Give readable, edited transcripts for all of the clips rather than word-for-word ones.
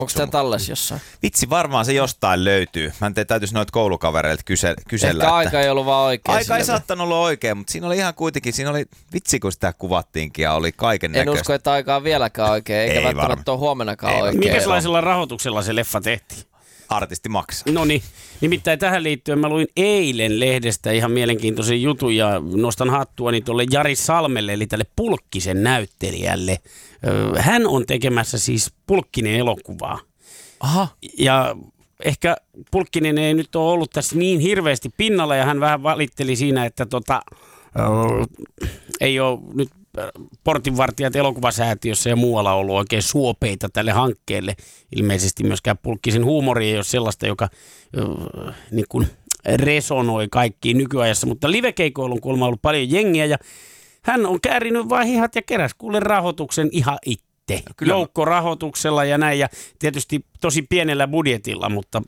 Onko tämä talles jossain? Vitsi, varmaan se jostain löytyy. Mä täytyisi noita koulukavereilta kysellä. Ehkä aika ei ollut vaan oikein. Aika ei saattanut olla oikein, mutta siinä oli ihan kuitenkin, vitsi kun sitä kuvattiinkin ja oli kaiken näköistä. En usko, että aika on vieläkään oikein, eikä välttämättä ole huomenakaan oikein. Minkälaisella rahoituksella se leffa tehtiin? Artisti maksaa. No niin, nimittäin tähän liittyen mä luin eilen lehdestä ihan mielenkiintoisen jutun ja nostan hattuani tuolle Jari Salmelle, eli tälle Pulkkisen näyttelijälle. Hän on tekemässä siis Pulkkinen elokuvaa. Aha. Ja ehkä Pulkkinen ei nyt ole ollut tässä niin hirveästi pinnalla ja hän vähän valitteli siinä, että ei ole nyt portinvartijat elokuvasäätiössä ja muualla ollut oikein suopeita tälle hankkeelle. Ilmeisesti myöskään Pulkkisen huumori ei ole sellaista, joka niin kuin resonoi kaikkiin nykyajassa, mutta livekeikoilla on kuulemma ollut paljon jengiä ja hän on käärinyt vaan hihat ja keräs kuule rahoituksen ihan itse. Joukkorahoituksella ja näin ja tietysti tosi pienellä budjetilla, mutta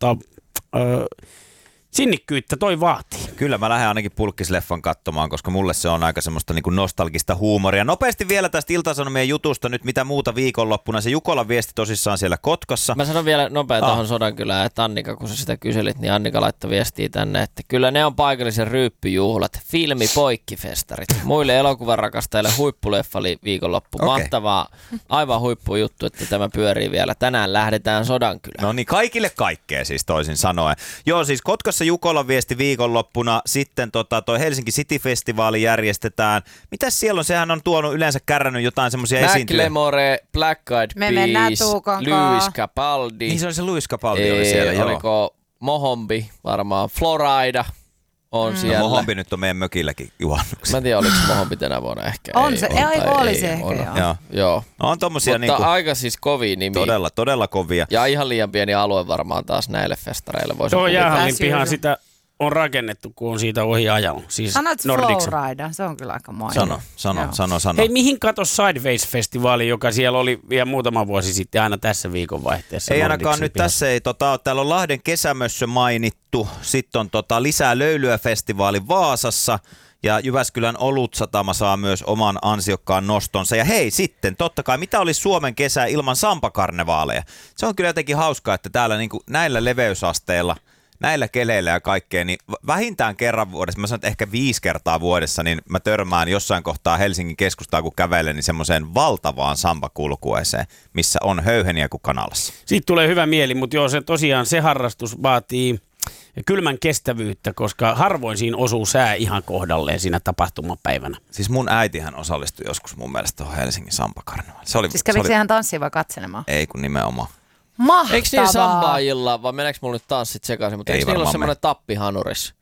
sinnikkyyttä toi vaatii. Kyllä mä lähden ainakin Pulkkisleffan katsomaan, koska mulle se on aika semmoista niin kuin nostalgista huumoria. Nopeasti vielä tästä Ilta-Sanomien jutusta nyt mitä muuta viikonloppuna. Se Jukolan viesti tosissaan siellä Kotkassa. Mä sanon vielä nopea tuohon Sodankylään, että Annika, kun sä sitä kyselit, niin Annika laittoi viestiä tänne, että kyllä ne on paikallisen ryyppyjuhlat, filmipoikkifestarit. Muille elokuvarakastajille huippuleffa oli viikonloppu. Okay. Mahtavaa, aivan huippujuttu, että tämä pyörii vielä. Tänään lähdetään Sodankylään. No niin, kaikille kaikkea siis toisin sanoen. Joo, siis Kotkassa Jukolan viesti viikonloppuna, sitten toi Helsinki City-festivaali järjestetään. Mitäs siellä on? Sehän on tuonut yleensä kärrännyt jotain semmoisia esiintyjä. McLemore, Black Eyed Peas, Louis Capaldi. Niin se oli se Louis Capaldi oli siellä, oliko Mohombi varmaan, Florida on siellä. No, Mohombi nyt on meidän mökilläkin juhannuksena. Mä en tiedä, oliko Mohombi tänä vuonna ehkä. On se, oli se ehkä, joo. No, on tommosia mutta niinku aika siis kovia nimiä. Todella kovia. Ja ihan liian pieni alue varmaan taas näille festareille. Tuo jäähallin pihan sitä on rakennettu, kun on siitä ohi ajanut. Siis sanot Flowrida, se on kyllä aika maini. Sano. Hei, mihin kato Sideways-festivaali, joka siellä oli vielä muutama vuosi sitten aina tässä viikonvaihteessa? Ei ainakaan nyt tässä ei. Täällä on Lahden kesämössö mainittu. Sitten on lisää löylyä festivaali Vaasassa. Ja Jyväskylän Olutsatama saa myös oman ansiokkaan nostonsa. Ja hei sitten, totta kai, mitä olisi Suomen kesä ilman sampakarnevaaleja? Se on kyllä jotenkin hauskaa, että täällä niin kuin näillä leveysasteilla, näillä keleillä ja kaikkea, niin vähintään kerran vuodessa, mä sanon, että ehkä 5 kertaa vuodessa, niin mä törmään jossain kohtaa Helsingin keskustaa, kun kävelen, niin semmoiseen valtavaan sampakulkueeseen, missä on höyheniä kuin kanalassa. Siitä tulee hyvä mieli, mutta joo, se harrastus vaatii kylmän kestävyyttä, koska harvoin siinä osuu sää ihan kohdalleen siinä tapahtumapäivänä. Siis mun äitihän osallistui joskus mun mielestä tuohon Helsingin sampakarnevaaliin. Siis kävikö ihan tanssiin vai katselemaan? Ei, kun nimenomaan. Mahtavaa! Eikö niin sambaajilla, vai meneekö mulla nyt tanssit sekaisin, mutta eikö niillä ole semmoinen tappihanuris?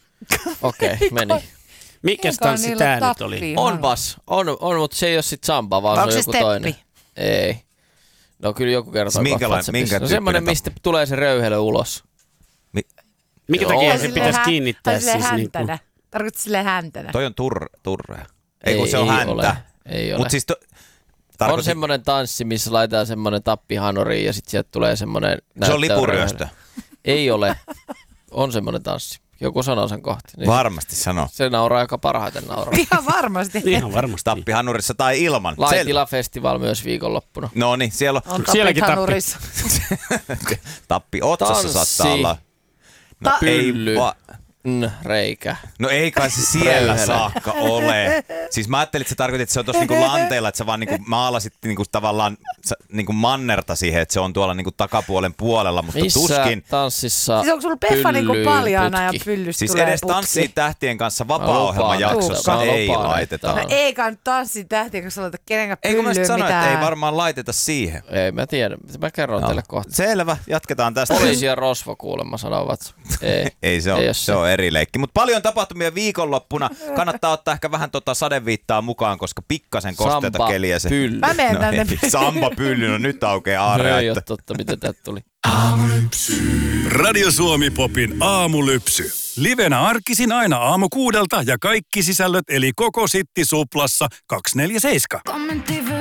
Okei, meni. Mikäs tanssi tää nyt oli? On, mutta se ei ole sit samba, vaan se on joku toinen. Ei. No kyllä joku kertoo minkä no semmoinen, mistä tulee se röyhelö ulos. Mikä takia se pitäisi kiinnittää siis häntänä. Tarkoitatko silleen häntänä? Toi on turrea. Ei kun se on häntä. Ei ole. Mut siis on semmoinen tanssi, missä laitetaan semmoinen tappihanuri ja sitten sieltä tulee semmoinen... Se on lipuryöstö. Ei ole. On semmoinen tanssi. Joku sanoo sen kohti. Niin varmasti sanoo. Se nauraa aika parhaiten nauraa. Ihan varmasti. Ihan varmasti. Tappihanurissa tai ilman. Laitila-festival myös viikonloppuna. No niin, siellä on tappihanurissa. Tappi otsassa saattaa olla. No pylly. Reikä. No ei kai se siellä saakka ole. Siis mä ajattelin, että sä tarkoitit, että se on tossa niinku lanteilla, että sä vaan niinku maalasit niinku tavallaan niinku mannerta siihen, että se on tuolla niinku takapuolen puolella, mutta missä tuskin. Missä tanssissa siis onko sulla Peffa niinku paljaana ja pyllystä siis tulee edes Tanssii tähtien kanssa vapaa-ohjelman jaksossa ei laiteta. No eikä nyt Tanssii tähtien kanssa laiteta kenenkään pyllyyn mitään. Eikö mä sanoin, että ei varmaan laiteta siihen? Ei, mä tiedän. Mä kerron teille kohta. Selvä, jatketaan tästä. Poliisi ja rosvo kuulemma sanovat. Ei se on eri leikki. Mutta paljon tapahtumia viikonloppuna. Kannattaa ottaa ehkä vähän sadeviittaa mukaan, koska pikkasen kosteita keliä se. Mä menen tänne. Samba pylly, no nyt aukeaa aare. Ei ole totta, mitä täältä tuli. Aamulypsy. Radio Suomi Popin aamulypsy. Livenä arkisin aina 6:00 ja kaikki sisällöt eli koko Sitti Suplassa 247.